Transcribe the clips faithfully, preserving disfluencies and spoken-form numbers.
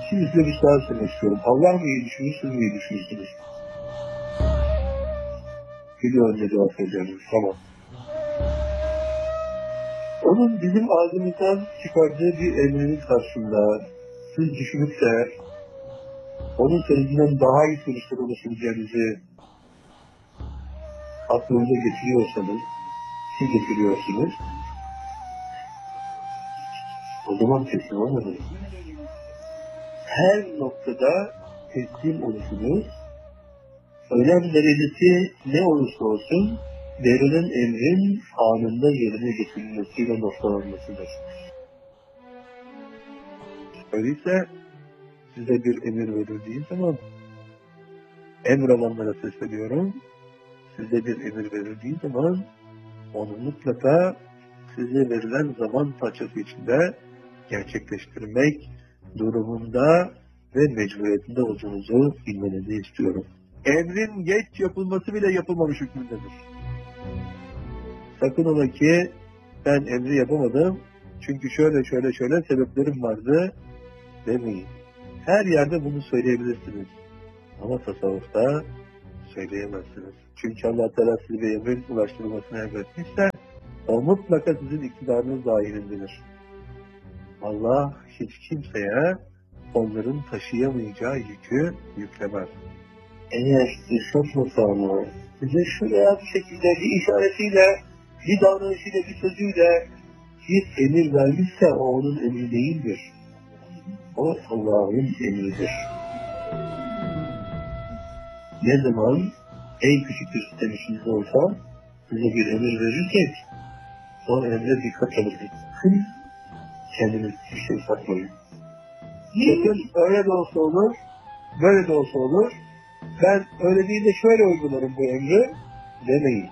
Şimdi size bir soru sormak istiyorum. Allah mı iyi düşünür, siz mi iyi düşünürsünüz? Biliyorum ne cevap vereceğiniz. Tamam. Onun bizim ağzımızdan çıkardığı bir emrinin karşısında siz düşünüp de onun söylediğinden daha iyi sonuçlar ulaşabileceğinizi aklınıza getiriyorsanız, siz getiriyorsunuz, o zaman teslim olmadınız. Her noktada teslim olursunuz. Önem derecesi ne olursa olsun, verilen emrin anında yerine getirilmesiyle noktalanmasıdır. Öyleyse size bir emir verildiği zaman, emir alanlara sesleniyorum, size bir emir verildiği zaman, onu mutlaka size verilen zaman parçası içinde gerçekleştirmek durumunda ve mecburiyetinde olduğunuzu bilmenizi istiyorum. Emrin geç yapılması bile yapılmamış hükmündedir. Sakın ola ki ben emri yapamadım çünkü şöyle şöyle şöyle sebeplerim vardı demeyin. Her yerde bunu söyleyebilirsiniz. Ama tasavvufta söyleyemezsiniz. Çünkü Allah Teala size bir emrin ulaştırılmasını emretmişse o mutlaka sizin iktidarınız dahilindedir. Allah hiç kimseye onların taşıyamayacağı yükü yüklemez. Eğer irşad makamı size şu veya bir şekilde bir işaretiyle, bir davranışıyla, bir sözüyle bir emir vermişse o onun emri değildir. O Allah'ın emridir. Ne zaman en küçük bir sistem içinizde olsa size bir emir verirsek o emre dikkat edin. Kendiniz bir şey saklayın. Bakın öyle de olsa olur, böyle de olsa olur. Ben öyle değil de şöyle uygularım bu emri demeyin.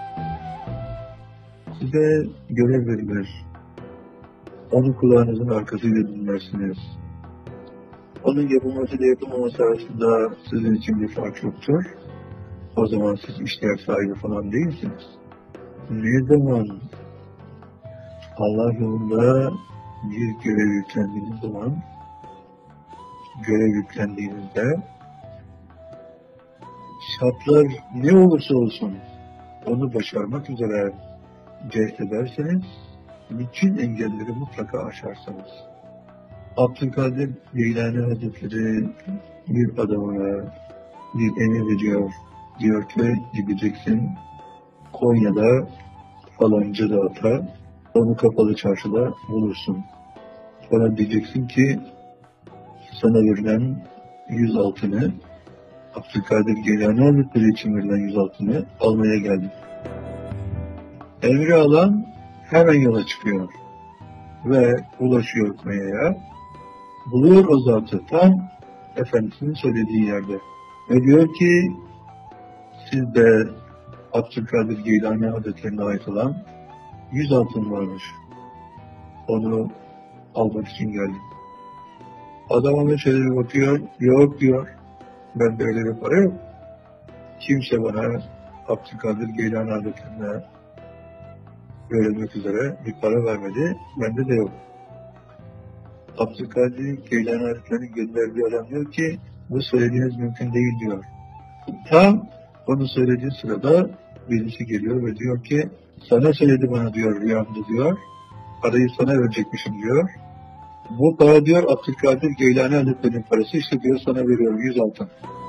Size görev verilir. Onu kulağınızın arkasıyla dinlersiniz. Onun yapılması ile yapılmaması arasında sizin için bir fark yoktur. O zaman siz işler sahibi falan değilsiniz. Ne zaman Allah yolunda bir görev yüklendiğiniz zaman, görev yüklendiğinizde şartlar ne olursa olsun onu başarmak üzere cehd ederseniz bütün engelleri mutlaka aşarsınız. Abdülkadir Geylani Hazretleri bir adamına bir emir veriyor. Diyor ki gideceksin Konya'da falanca dağıta, onu kapalı çarşıda bulursun. Sonra diyeceksin ki sana verilen yüz altını Abdülkadir Geylani Hazretleri için verilen yüz altını almaya geldim. Emri alan hemen yola çıkıyor ve ulaşıyor Konya'ya. Buluyor o zatı tam Efendisinin söylediği yerde. Ve diyor ki siz de Abdülkadir Geylani Hazretlerine ait olan yüz altın varmış. Onu almak için geldim. Adam ona şöyle bir bakıyor, yok diyor. Ben böyle bir para yok. Kimse bana Abdülkadir Geylani Hazretlerine verilmek üzere bir para vermedi. Bende de yok. Abdülkadir Geylani Hazretleri'nin gönderdiği adam diyor ki bu söylediğiniz mümkün değil diyor. Tam onu söylediği sırada birisi geliyor ve diyor ki sana söyledi bana diyor rüyamda diyor. Parayı sana verecekmişim diyor. Bu para diyor Abdülkadir Geylani Hazretleri'nin parası işte diyor sana veriyorum yüz altın.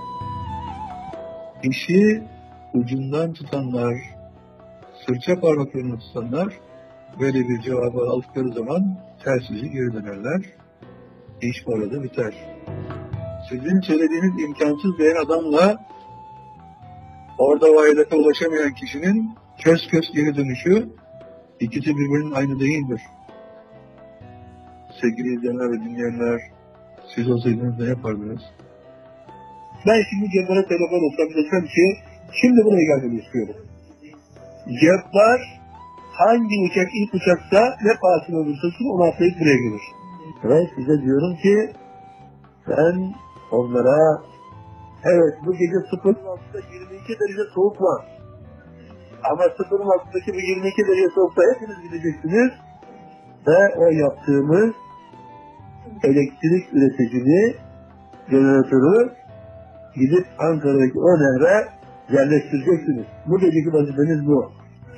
İşi ucundan tutanlar, sırça parmaklarını tutanlar böyle bir cevabı aldıkları zaman tersizi geri dönerler. İş bu arada biter. Sizin söylediğiniz imkansız diyen adamla orada vahidete ulaşamayan kişinin kös kös geri dönüşü ikisi birbirinin aynı değildir. Sevgili izleyenler ve dinleyenler, siz olsaydınız ne yapardınız? Ben şimdi Cebbar'a telefon etsem desem ki şimdi buraya gelmeni istiyorum. Cebbar hangi uçak ilk uçaksa ne pahasına olursa olsun onu atlayıp buraya gelir. Ve size diyorum ki ben onlara evet bu gece sıfırın altında yirmi iki derece soğuk var. Ama sıfırın altındaki bu yirmi iki derece soğukta hepiniz gideceksiniz ve o yaptığımız elektrik üreticini jeneratörü gidip Ankara'daki o nehre yerleştireceksiniz. Bu geceki vazifeniz bu.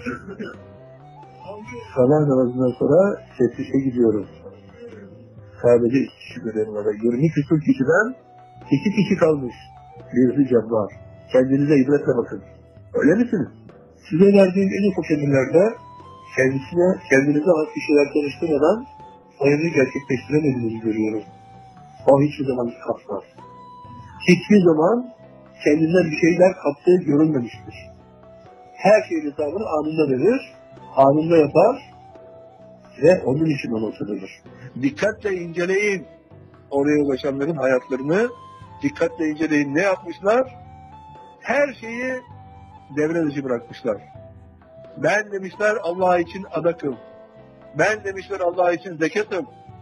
Sabah namazından sonra teftişe gidiyoruz. Sadece iki kişi görelim orada. yirmi küsur kişiden iki kişi kalmış. Birisi cabbar. Kendinize ibretle bakın. Öyle misiniz? Size verdiğim en ufak emirlerde kendisine, kendinize has kişiler çalıştırmadan hayırlı gerçekleştiremediğinizi görüyorum. O hiçbir zaman kapmaz. Hiçbir zaman kendinden bir şeyler kaptığı görülmemiştir. Her şeyin hesabını anında verir, anında yapar ve onun için ona oturulur. Dikkatle inceleyin oraya ulaşanların hayatlarını, dikkatle inceleyin ne yapmışlar? Her şeyi devre dışı bırakmışlar. Ben demişler Allah için adakım. Ben demişler Allah için zekatım.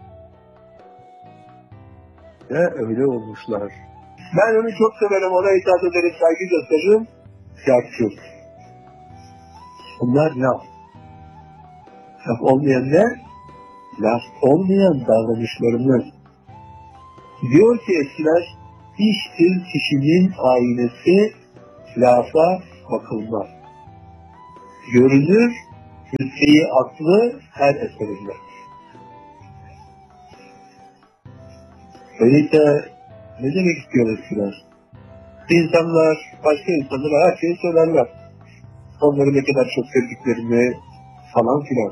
Ve öyle olmuşlar. Ben onu çok severim, ona itaat ederim, saygı gösteririm. Yapçuk. Bunlar laf. Laf olmayan ne? Laf olmayan davranışlarımız. Diyor ki eskiler, iştir kişinin aynesi, lafa bakılmaz. Görünür, hüsneyi aklı her eserinde. Öyleyse ne demek istiyor eskiler? İnsanlar, başka insanlara her şeyi söylerler. Onları ne kadar çok sevdiklerini falan filan.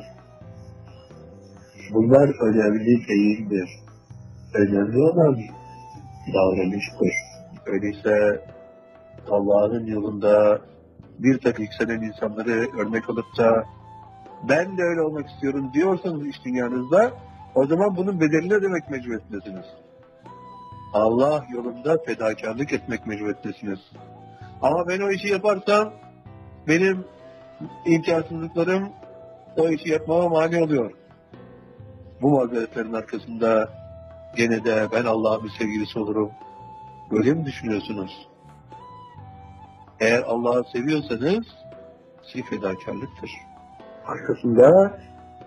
Bunlar önemli değildir. Önemli olan davranıştır. Öyleyse Allah'ın yolunda bir takım yükselen insanları örnek alıp da ben de öyle olmak istiyorum diyorsanız iş dünyanızda, o zaman bunun bedelini ödemek mecburiyetindesiniz. Allah yolunda fedakarlık etmek mecburiyetindesiniz. Ama ben o işi yaparsam benim imkansızlıklarım o işi yapmama mani oluyor. Bu mazeretlerin arkasında gene de ben Allah'ın sevgilisi olurum. Böyle mi düşünüyorsunuz? Eğer Allah'ı seviyorsanız siz fedakarlıktır. Arkasında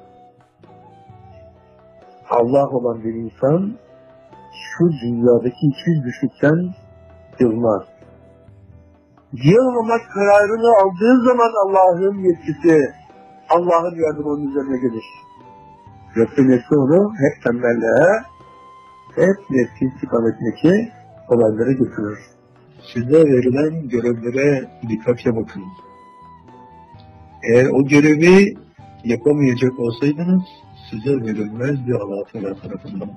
Allah olan bir insan şu dünyadaki hiçbir güçlükten yılmaz. Yılmamak kararını aldığı zaman Allah'ın yetkisi, Allah'ın yardımı onun üzerine gelir. Yoksa nefsi onu hep tembelliğe, hep nefsin istikametindeki olaylara götürür. Size verilen görevlere dikkatle bakın. Eğer o görevi yapamayacak olsaydınız size verilmezdi Allah Teala tarafından.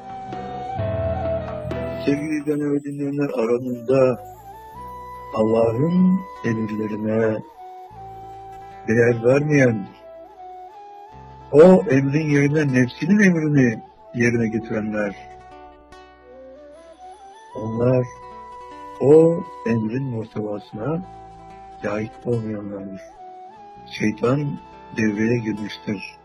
Sevgili izleyenler ve dinleyenler, aranızda Allah'ın emirlerine değer vermeyen, o emrin yerine nefsinin emrini yerine getirenler, onlar o emrin muhtevasına layık olmayanlardır. Şeytan devreye girmiştir.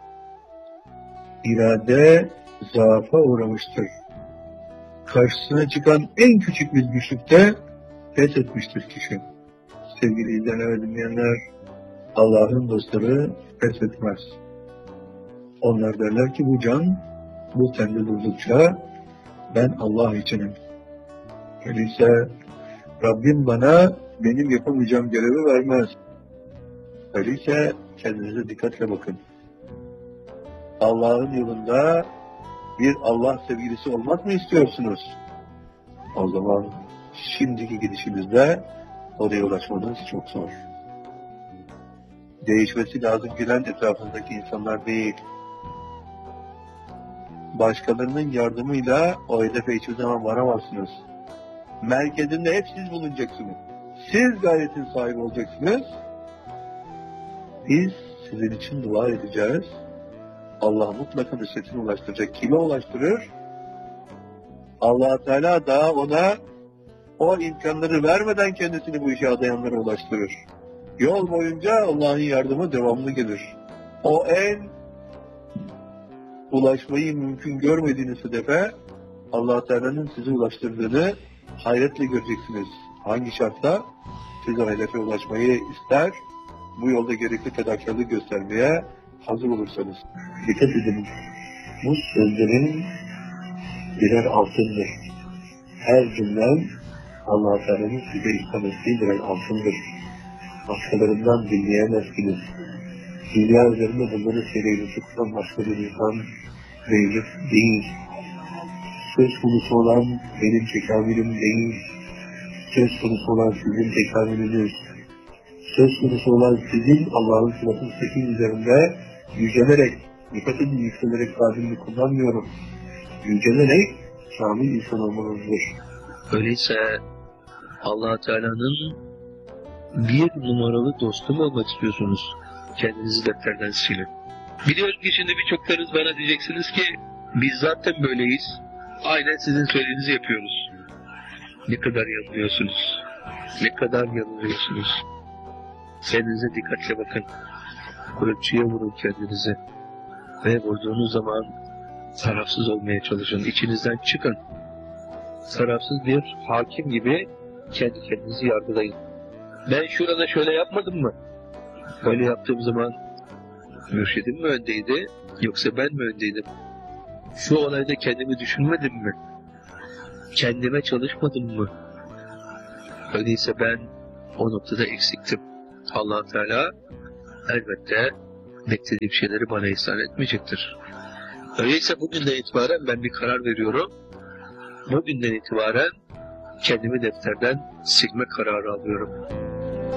İrade zaafa uğramıştır. Karşısına çıkan en küçük bir güçlükte pes etmiştir kişi. Sevgili izleyenler ve dinleyenler, Allah'ın dostları pes etmez. Onlar derler ki bu can, bu tende durdukça ben Allah içinim. Öyleyse Rabbim bana benim yapamayacağım görevi vermez. Öyleyse kendinize dikkatle bakın. Allah'ın yolunda bir Allah sevgilisi olmak mı istiyorsunuz? O zaman şimdiki gidişinizde oraya ulaşmanız çok zor. Değişmesi lazım gelen etrafınızdaki insanlar değil. Başkalarının yardımıyla o hedefe hiçbir zaman varamazsınız. Merkezinde hep siz bulunacaksınız. Siz gayretin sahibi olacaksınız. Biz sizin için dua edeceğiz. Allah mutlaka nusretini ulaştıracak. Kime ulaştırır? Allah Teala daha ona o imkanları vermeden kendisini bu işe adayanlara ulaştırır. Yol boyunca Allah'ın yardımı devamlı gelir. O en ulaşmayı mümkün görmediğiniz hedefe Allah Teala'nın sizi ulaştırdığını hayretle göreceksiniz. Hangi şartta? Siz o hedefe ulaşmayı ister, bu yolda gerekli fedakarlık göstermeye hazır olursanız. Dikkat edin. Bu sözlerin birer altındır. her cümlem Allah-u Teala'nın size ihsan ettiği birer altındır. Başkalarından dinleyemezsiniz. Dünya üzerinde bunları sereyinizi kuran başka bir insan mevcut değil. Söz konusu olan benim tekamülüm değil. Söz konusu olan sizin tekamülünüz. Söz konusu olan sizin Allah'ın sıratın sekiz üzerinde yücelerek, dikkat edin yükselerek tabirini kullanmıyorum. Yücelerek kamil insan olmanızdır. Öyleyse Allah Teala'nın bir numaralı dostu mu olmak istiyorsunuz? Kendinizi defterden silin. Biliyorum ki şimdi birçoklarınız bana diyeceksiniz ki biz zaten böyleyiz. Aynen sizin söylediğinizi yapıyoruz. Ne kadar yanılıyorsunuz. Ne kadar yanılıyorsunuz. Kendinize dikkatle bakın. Ölçüye vurun kendinizi. Ve vurduğunuz zaman tarafsız olmaya çalışın. İçinizden çıkın. Tarafsız bir hakim gibi kendi kendinizi yargılayın. Ben şurada şöyle yapmadım mı? Öyle yaptığım zaman mürşidim mi öndeydi, yoksa ben mi öndeydim? Şu olayda kendimi düşünmedim mi? Kendime çalışmadım mı? Öyleyse ben o noktada eksiktim. Allah Teala elbette beklediğim şeyleri bana ihsan etmeyecektir. Öyleyse bugünden itibaren ben bir karar veriyorum. Bugünden itibaren kendimi defterden silme kararı alıyorum.